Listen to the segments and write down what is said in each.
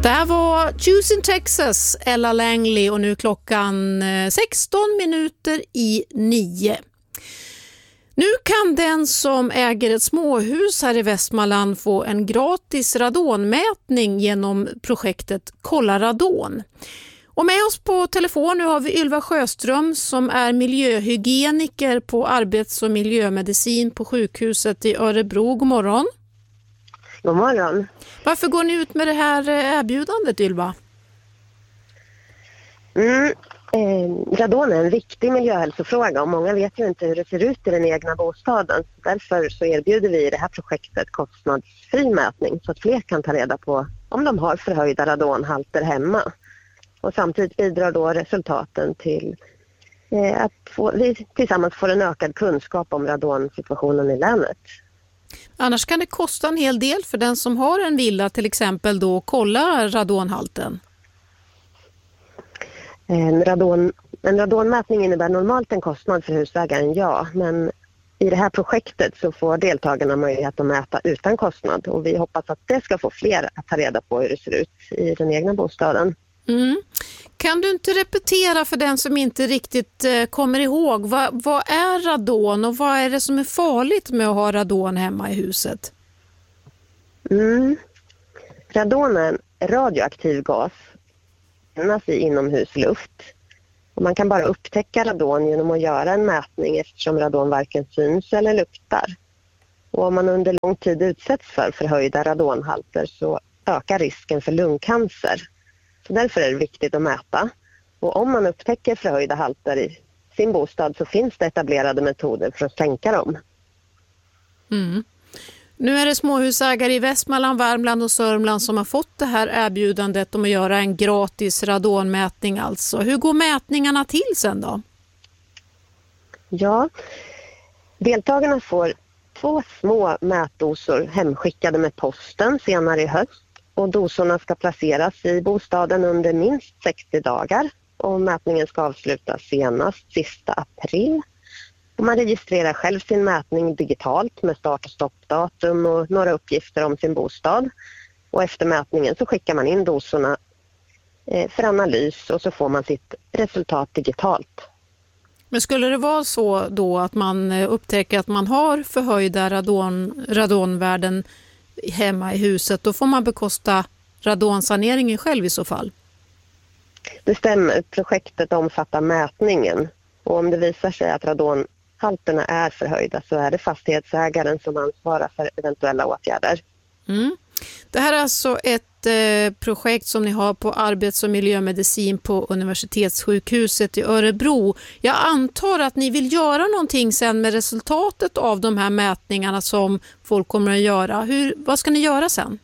Det här var Choose in Texas, Ella Langley, och nu är klockan 8:16. Nu kan den som äger ett småhus här i Västmanland få en gratis radonmätning genom projektet Kolla radon. Och med oss på telefon nu har vi Ylva Sjöström som är miljöhygieniker på arbets- och miljömedicin på sjukhuset i Örebro. God morgon. God morgon. Varför går ni ut med det här erbjudandet, Ylva? Radon är en viktig miljöhälsofråga och många vet ju inte hur det ser ut i den egna bostaden. Därför så erbjuder vi i det här projektet kostnadsfri mätning så att fler kan ta reda på om de har förhöjda radonhalter hemma. Och samtidigt bidrar då resultaten till att vi tillsammans får en ökad kunskap om radonsituationen i länet. Annars kan det kosta en hel del för den som har en villa till exempel då kolla radonhalten. En radonmätning innebär normalt en kostnad för husägaren, ja. Men i det här projektet så får deltagarna möjlighet att mäta utan kostnad. Och vi hoppas att det ska få fler att ta reda på hur det ser ut i den egna bostaden. Kan du inte repetera för den som inte riktigt kommer ihåg, vad är radon och vad är det som är farligt med att ha radon hemma i huset? Radon är en radioaktiv gas i inomhusluft. Och man kan bara upptäcka radon genom att göra en mätning eftersom radon varken syns eller luktar. Och om man under lång tid utsätts för förhöjda radonhalter så ökar risken för lungcancer. Så därför är det viktigt att mäta. Och om man upptäcker förhöjda halter i sin bostad så finns det etablerade metoder för att sänka dem. Nu är det småhusägare i Västmanland, Värmland och Sörmland som har fått det här erbjudandet om att göra en gratis radonmätning alltså. Hur går mätningarna till sen då? Ja, deltagarna får 2 små mätdosor hemskickade med posten senare i höst. Och dosorna ska placeras i bostaden under minst 60 dagar. Och mätningen ska avslutas senast sista april. Och man registrerar själv sin mätning digitalt med start- och stoppdatum och några uppgifter om sin bostad. Och efter mätningen så skickar man in dosorna för analys och så får man sitt resultat digitalt. Men skulle det vara så då att man upptäcker att man har förhöjda radonvärden hemma i huset, då får man bekosta radonsaneringen själv i så fall? Det stämmer, projektet omfattar mätningen och om det visar sig att radonhalterna är förhöjda så är det fastighetsägaren som ansvarar för eventuella åtgärder. Det här är alltså ett projekt som ni har på arbets- och miljömedicin på universitetssjukhuset i Örebro. Jag antar att ni vill göra någonting sen med resultatet av de här mätningarna som folk kommer att göra. Vad ska ni göra sen?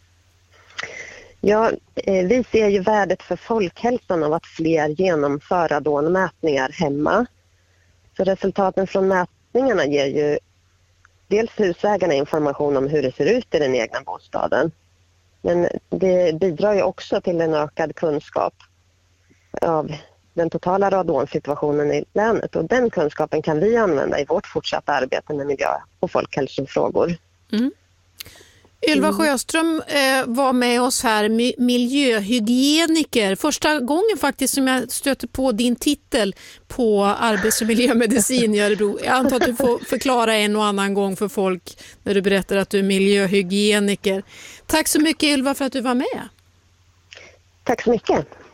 Ja, vi ser ju värdet för folkhälsan av att fler genomför radonmätningar hemma. Så resultaten från mätningarna ger ju dels husägarna information om hur det ser ut i den egna bostaden. Men det bidrar ju också till en ökad kunskap av den totala radonsituationen i länet. Och den kunskapen kan vi använda i vårt fortsatta arbete med miljö- och folkhälsofrågor. Ylva Sjöström var med oss här, miljöhygieniker. Första gången faktiskt som jag stöter på din titel på arbets- och miljömedicin i Örebro. Jag antar att du får förklara en och annan gång för folk när du berättar att du är miljöhygieniker. Tack så mycket Ylva för att du var med. Tack så mycket.